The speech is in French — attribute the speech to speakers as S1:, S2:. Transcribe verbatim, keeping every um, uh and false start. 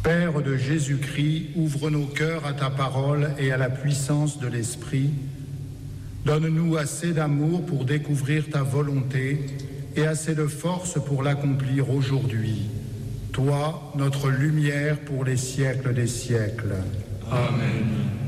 S1: Père de Jésus-Christ, ouvre nos cœurs à ta parole et à la puissance de l'Esprit. Donne-nous assez d'amour pour découvrir ta volonté et assez de force pour l'accomplir aujourd'hui. Toi, notre lumière pour les siècles des siècles.
S2: Amen.